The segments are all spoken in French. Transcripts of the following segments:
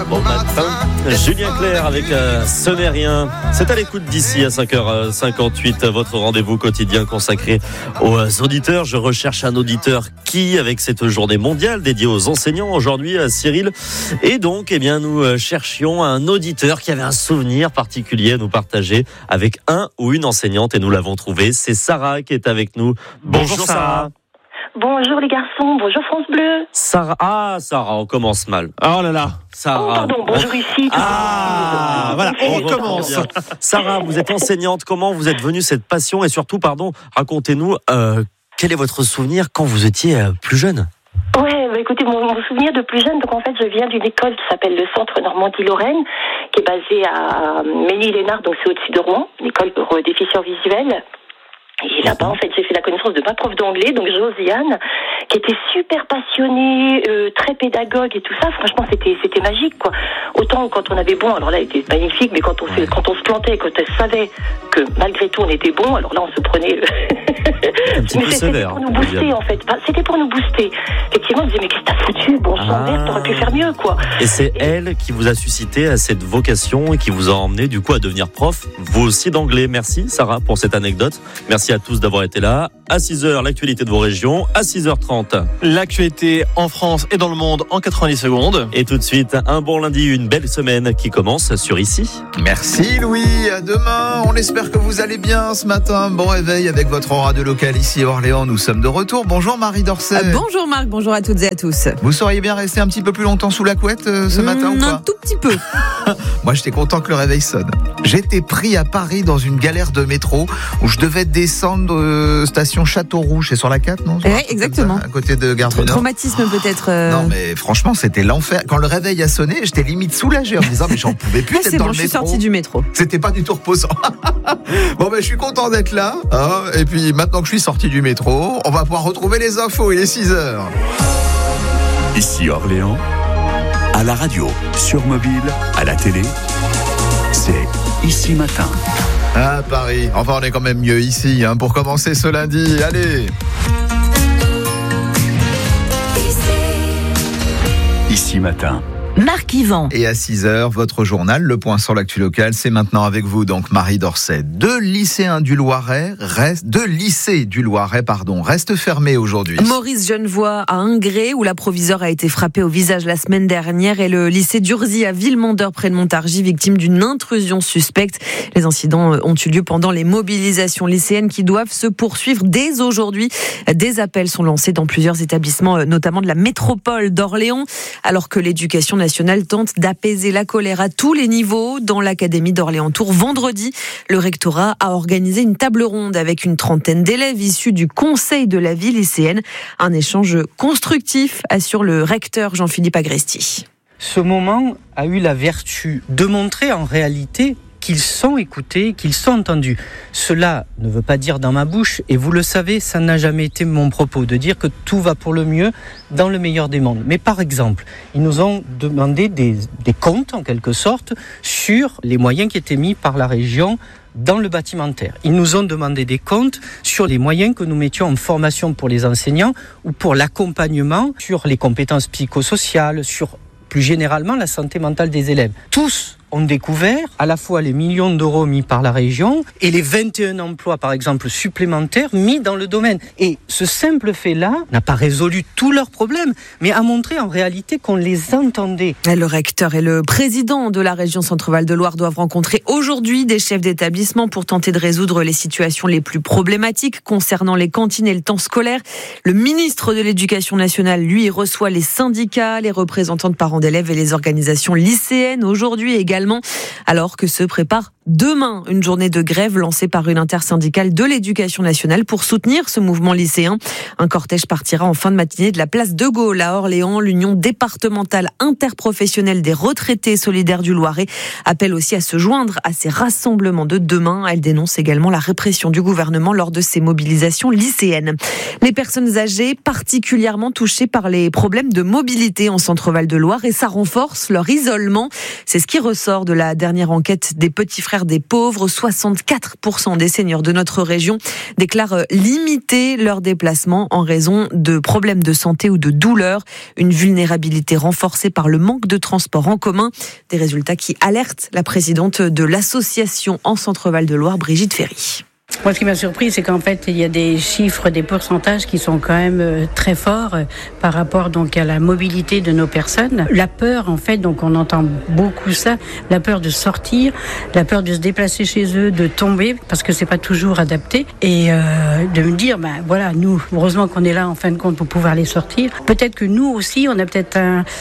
Bon matin. Julien Clerc avec Ce n'est rien. C'est à l'écoute d'ici à 5h58, votre rendez-vous quotidien consacré aux auditeurs. Je recherche un auditeur qui, avec cette journée mondiale dédiée aux enseignants aujourd'hui, Cyril. Et donc, nous cherchions un auditeur qui avait un souvenir particulier à nous partager avec un ou une enseignante et nous l'avons trouvé. C'est Sarah qui est avec nous. Bonjour Sarah. Bonjour les garçons, bonjour France Bleu. Sarah, on commence mal. Oh là là, Sarah. Oh pardon, bonjour ici. Voilà, on recommence. Sarah, vous êtes enseignante, comment vous êtes venue cette passion et surtout, racontez-nous, quel est votre souvenir quand vous étiez plus jeune ? Ouais, écoutez, mon souvenir de plus jeune, donc en fait je viens d'une école qui s'appelle le Centre Normandie-Lorraine, qui est basée à Ménil-Lénard, donc c'est au-dessus de Rouen, une école pour déficients visuels. Et là-bas, en fait, j'ai fait la connaissance de ma prof d'anglais, donc Josiane, qui était super passionnée, très pédagogue et tout ça. Franchement, c'était magique, quoi. Autant quand on avait bon, alors là, elle était magnifique, mais quand on se plantait, quand elle savait que malgré tout on était bon, alors là, on se prenait. Un petit peu sévère. C'était pour nous booster, en fait. C'était pour nous booster. Effectivement, on disait, mais qu'est-ce que t'as foutu? Bon sang, merde, t'aurais pu faire mieux, quoi. Et c'est elle qui vous a suscité à cette vocation et qui vous a emmené, du coup, à devenir prof, vous aussi d'anglais. Merci, Sarah, pour cette anecdote. Merci à tous d'avoir été là. À 6h, l'actualité de vos régions. À 6h30, l'actualité en France et dans le monde en 90 secondes. Et tout de suite, un bon lundi, une belle semaine qui commence sur Ici. Merci Louis, à demain. On espère que vous allez bien ce matin. Bon réveil avec votre radio locale ici à Orléans. Nous sommes de retour. Bonjour Marie Dorcet. Bonjour Marc, bonjour à toutes et à tous. Vous seriez bien resté un petit peu plus longtemps sous la couette ce matin ou pas? Un tout petit peu. Moi j'étais content que le réveil sonne. J'étais pris à Paris dans une galère de métro où je devais descendre station Château-Rouge, c'est sur la 4, non? Ouais, exactement. À côté de Gare du Nord. Traumatisme peut-être. Non, mais franchement, c'était l'enfer. Quand le réveil a sonné, j'étais limite soulagé en me disant, mais j'en pouvais plus d'être dans le métro. Je suis sorti du métro. C'était pas du tout reposant. Bon, je suis content d'être là. Hein, et puis, maintenant que je suis sorti du métro, on va pouvoir retrouver les infos. Il est 6h. Ici Orléans, à la radio, sur mobile, à la télé, c'est Ici Matin. À Paris. Enfin, on est quand même mieux ici, pour commencer ce lundi. Allez. Ici Matin. Marc Yvan. Et à 6h, votre journal, le point sur l'actu locale, c'est maintenant avec vous, donc Marie Dorcet. Deux lycées du Loiret restent fermés aujourd'hui. Maurice Genevoix à Ingré, où la proviseure a été frappée au visage la semaine dernière, et le lycée d'Urzy à Villemandeur, près de Montargis, victime d'une intrusion suspecte. Les incidents ont eu lieu pendant les mobilisations lycéennes qui doivent se poursuivre dès aujourd'hui. Des appels sont lancés dans plusieurs établissements, notamment de la métropole d'Orléans, alors que l'éducation nationale tente d'apaiser la colère à tous les niveaux. Dans l'académie d'Orléans-Tours, vendredi, le rectorat a organisé une table ronde avec une trentaine d'élèves issus du conseil de la vie lycéenne. Un échange constructif, assure le recteur Jean-Philippe Agresti. Ce moment a eu la vertu de montrer en réalité qu'ils sont écoutés, qu'ils sont entendus. Cela ne veut pas dire dans ma bouche, et vous le savez, ça n'a jamais été mon propos, de dire que tout va pour le mieux dans le meilleur des mondes. Mais par exemple, ils nous ont demandé des comptes, en quelque sorte, sur les moyens qui étaient mis par la région dans le bâtimentaire. Ils nous ont demandé des comptes sur les moyens que nous mettions en formation pour les enseignants ou pour l'accompagnement, sur les compétences psychosociales, sur plus généralement la santé mentale des élèves. Tous ont découvert à la fois les millions d'euros mis par la région et les 21 emplois, par exemple, supplémentaires mis dans le domaine. Et ce simple fait-là n'a pas résolu tous leurs problèmes, mais a montré en réalité qu'on les entendait. Le recteur et le président de la région Centre-Val de Loire doivent rencontrer aujourd'hui des chefs d'établissement pour tenter de résoudre les situations les plus problématiques concernant les cantines et le temps scolaire. Le ministre de l'Éducation nationale, lui, reçoit les syndicats, les représentants de parents d'élèves et les organisations lycéennes aujourd'hui également, alors que se prépare demain une journée de grève lancée par une intersyndicale de l'Éducation nationale pour soutenir ce mouvement lycéen. Un cortège partira en fin de matinée de la place de Gaulle à Orléans. L'Union départementale interprofessionnelle des retraités solidaires du Loiret appelle aussi à se joindre à ces rassemblements de demain. Elle dénonce également la répression du gouvernement lors de ces mobilisations lycéennes. Les personnes âgées particulièrement touchées par les problèmes de mobilité en Centre-Val de Loire, et ça renforce leur isolement. C'est ce qui ressort de la dernière enquête des Petits Frères frères des pauvres. 64% des seniors de notre région déclarent limiter leurs déplacements en raison de problèmes de santé ou de douleurs. Une vulnérabilité renforcée par le manque de transport en commun. Des résultats qui alertent la présidente de l'association en Centre-Val de Loire, Brigitte Ferry. Moi, ce qui m'a surpris, c'est qu'en fait, il y a des chiffres, des pourcentages qui sont quand même très forts par rapport donc à la mobilité de nos personnes. La peur, en fait, donc on entend beaucoup ça, la peur de sortir, la peur de se déplacer chez eux, de tomber parce que c'est pas toujours adapté, et de me dire, voilà, nous, heureusement qu'on est là en fin de compte pour pouvoir les sortir. Peut-être que nous aussi, on a peut-être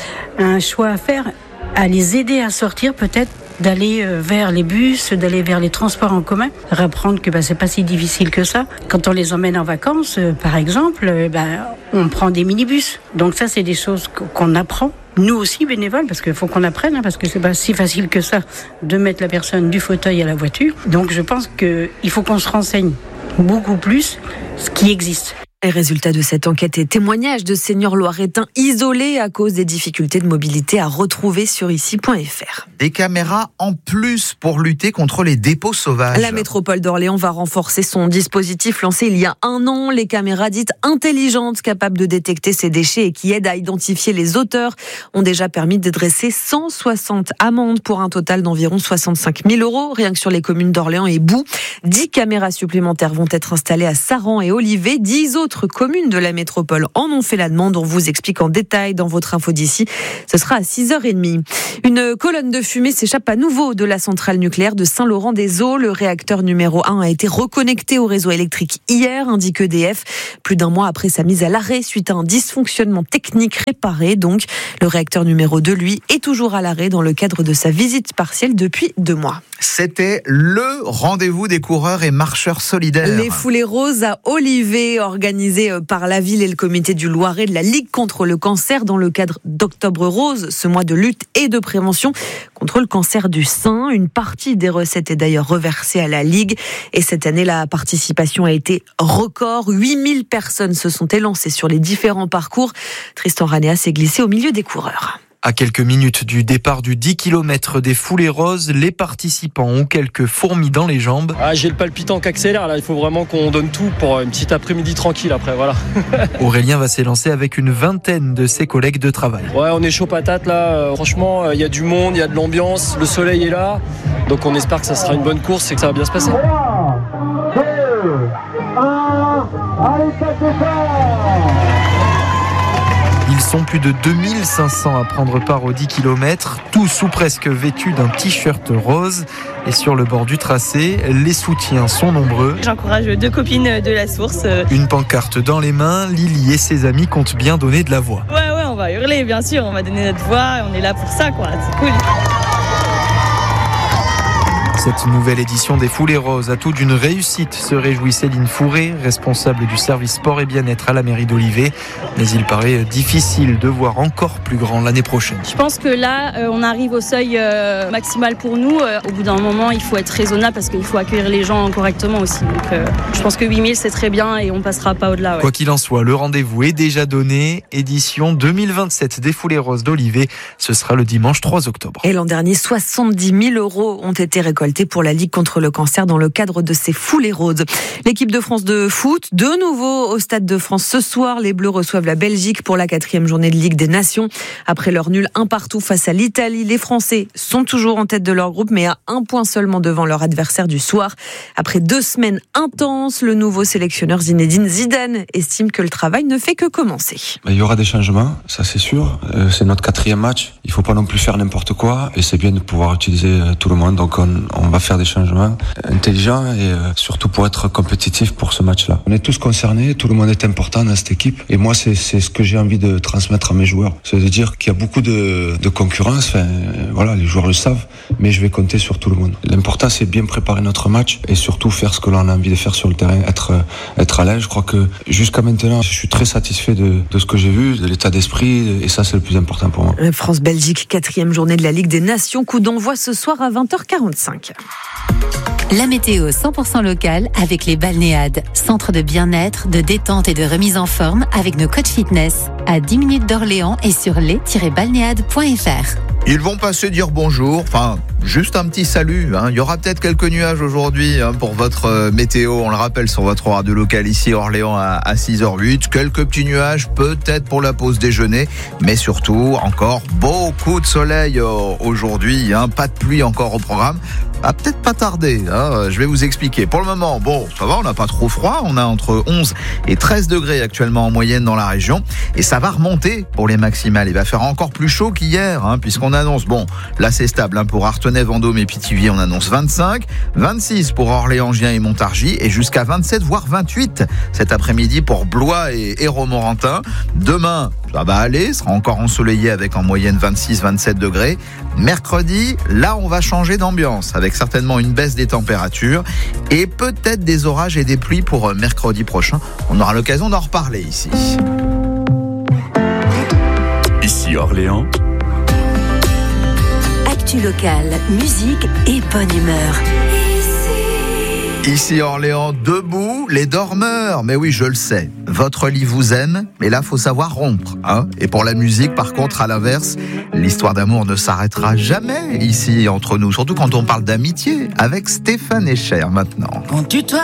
un choix à faire, à les aider à sortir, peut-être d'aller vers les bus, d'aller vers les transports en commun, apprendre que c'est pas si difficile que ça. Quand on les emmène en vacances, par exemple, on prend des minibus. Donc ça, c'est des choses qu'on apprend. Nous aussi, bénévoles, parce qu'il faut qu'on apprenne, parce que c'est pas si facile que ça de mettre la personne du fauteuil à la voiture. Donc je pense qu'il faut qu'on se renseigne beaucoup plus ce qui existe. Les résultats de cette enquête et témoignages de seniors loiretains isolés à cause des difficultés de mobilité à retrouver sur ici.fr. Des caméras en plus pour lutter contre les dépôts sauvages. La métropole d'Orléans va renforcer son dispositif lancé il y a 1 an. Les caméras dites intelligentes, capables de détecter ces déchets et qui aident à identifier les auteurs, ont déjà permis de dresser 160 amendes pour un total d'environ 65 000 €, rien que sur les communes d'Orléans et Boux. 10 caméras supplémentaires vont être installées à Saran et Olivet. 10 autres communes de la métropole en ont fait la demande. On vous explique en détail dans votre info d'ici. Ce sera à 6h30. Une colonne de fumée s'échappe à nouveau de la centrale nucléaire de Saint-Laurent-des-Eaux. Le réacteur numéro 1 a été reconnecté au réseau électrique hier, indique EDF. Plus d'1 mois après sa mise à l'arrêt suite à un dysfonctionnement technique réparé. Donc, le réacteur numéro 2, lui, est toujours à l'arrêt dans le cadre de sa visite partielle depuis 2 mois. C'était le rendez-vous des coureurs et marcheurs solidaires. Les foulées roses à Olivet, organisées par la ville et le comité du Loiret de la Ligue contre le cancer dans le cadre d'Octobre Rose, ce mois de lutte et de prévention contre le cancer du sein. Une partie des recettes est d'ailleurs reversée à la Ligue. Et cette année, la participation a été record. 8000 personnes se sont élancées sur les différents parcours. Tristan Ranea s'est glissé au milieu des coureurs. À quelques minutes du départ du 10 km des foulées roses, les participants ont quelques fourmis dans les jambes. J'ai le palpitant qui accélère là, il faut vraiment qu'on donne tout pour une petite après-midi tranquille après, voilà. Aurélien va s'élancer avec une vingtaine de ses collègues de travail. Ouais, on est chaud patate là, franchement, il y a du monde, il y a de l'ambiance, le soleil est là, donc on espère que ça sera une bonne course et que ça va bien se passer. 3, 2, 1, allez, ça défend. Ils sont plus de 2500 à prendre part aux 10 km, tous ou presque vêtus d'un t-shirt rose. Et sur le bord du tracé, les soutiens sont nombreux. J'encourage 2 copines de la source. Une pancarte dans les mains, Lily et ses amis comptent bien donner de la voix. Ouais, on va hurler, bien sûr, on va donner notre voix, on est là pour ça, quoi. C'est cool. Cette nouvelle édition des Foulées Roses a tout d'une réussite, se réjouit Céline Fourré, responsable du service sport et bien-être à la mairie d'Olivet. Mais il paraît difficile de voir encore plus grand l'année prochaine. Je pense que là, on arrive au seuil maximal pour nous. Au bout d'un moment, il faut être raisonnable parce qu'il faut accueillir les gens correctement aussi. Donc, je pense que 8000, c'est très bien et on passera pas au-delà. Ouais. Quoi qu'il en soit, le rendez-vous est déjà donné. Édition 2027 des Foulées Roses d'Olivet. Ce sera le dimanche 3 octobre. Et l'an dernier, 70 000 € ont été récoltés pour la Ligue contre le cancer dans le cadre de ces foulées roses. L'équipe de France de foot, de nouveau au Stade de France ce soir. Les Bleus reçoivent la Belgique pour la 4e journée de Ligue des Nations. Après leur nul 1-1 face à l'Italie, les Français sont toujours en tête de leur groupe, mais à 1 point seulement devant leur adversaire du soir. Après 2 semaines intenses, le nouveau sélectionneur Zinedine Zidane estime que le travail ne fait que commencer. Il y aura des changements, ça c'est sûr. C'est notre 4e match. Il ne faut pas non plus faire n'importe quoi. Et c'est bien de pouvoir utiliser tout le monde. Donc on va faire des changements intelligents et surtout pour être compétitif pour ce match-là. On est tous concernés, tout le monde est important dans cette équipe. Et moi, c'est ce que j'ai envie de transmettre à mes joueurs. C'est de dire qu'il y a beaucoup de concurrence. Enfin, voilà, les joueurs le savent, mais je vais compter sur tout le monde. L'important, c'est bien préparer notre match et surtout faire ce que l'on a envie de faire sur le terrain, être à l'aise. Je crois que jusqu'à maintenant, je suis très satisfait de ce que j'ai vu, de l'état d'esprit, et ça, c'est le plus important pour moi. France-Belgique, 4e journée de la Ligue des Nations. Coup d'envoi ce soir à 20h45. La météo 100% locale avec les Balnéades, centre de bien-être, de détente et de remise en forme avec nos coachs fitness à 10 minutes d'Orléans et sur les-balnéades.fr. Ils vont passer dire bonjour, enfin juste un petit salut. Il y aura peut-être quelques nuages aujourd'hui pour votre météo. On le rappelle sur votre radio locale ici Orléans à 6h08. Quelques petits nuages peut-être pour la pause déjeuner, mais surtout encore beaucoup de soleil aujourd'hui. Pas de pluie encore au programme. Peut-être pas tarder, je vais vous expliquer. Pour le moment, ça va, on n'a pas trop froid. On a entre 11 et 13 degrés actuellement en moyenne dans la région. Et ça va remonter pour les maximales. Il va faire encore plus chaud qu'hier, puisqu'on annonce, là c'est stable, pour Artenay, Vendôme et Pithiviers, on annonce 25, 26 pour Orléans, Gien et Montargis, et jusqu'à 27, voire 28 cet après-midi pour Blois et Romorantin. Demain, ça va aller, sera encore ensoleillé avec en moyenne 26-27 degrés. Mercredi, là on va changer d'ambiance avec certainement une baisse des températures et peut-être des orages et des pluies pour mercredi prochain. On aura l'occasion d'en reparler ici. Ici Orléans. Actu locale, musique et bonne humeur. Ici Orléans, debout, les dormeurs. Mais oui, je le sais, votre lit vous aime, mais là, faut savoir rompre. Et pour la musique, par contre, à l'inverse, l'histoire d'amour ne s'arrêtera jamais ici entre nous. Surtout quand on parle d'amitié avec Stéphane Echer maintenant.